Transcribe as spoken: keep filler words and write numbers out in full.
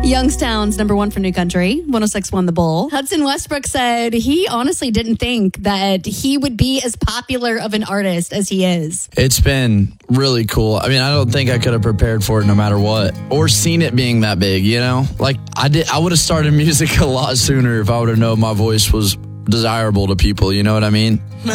Youngstown's number one for New Country, one oh six point one The Bull. Hudson Westbrook said he honestly didn't think that he would be as popular of an artist as he is. It's been really cool. I mean, I don't think I could have prepared for it no matter what, or seen it being that big, you know? Like, I did. I would have started music a lot sooner if I would have known my voice was desirable to people, you know what I mean?